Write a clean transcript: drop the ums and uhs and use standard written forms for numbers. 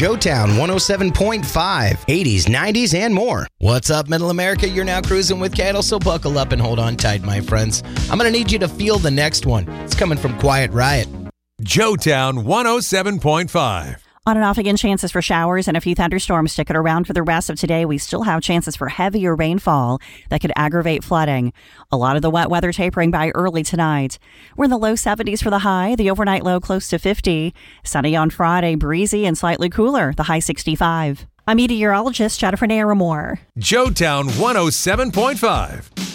Joetown 107.5, 80s, 90s, and more. What's up, Middle America? You're now cruising with Cattle, so buckle up and hold on tight, my friends. I'm going to need you to feel the next one. It's coming from Quiet Riot. Joetown 107.5. On and off again, chances for showers and a few thunderstorms sticking around for the rest of today. We still have chances for heavier rainfall that could aggravate flooding. A lot of the wet weather tapering by early tonight. We're in the low 70s for the high, the overnight low close to 50. Sunny on Friday, breezy and slightly cooler, the high 65. I'm meteorologist Jennifer Naramore. Joetown 107.5.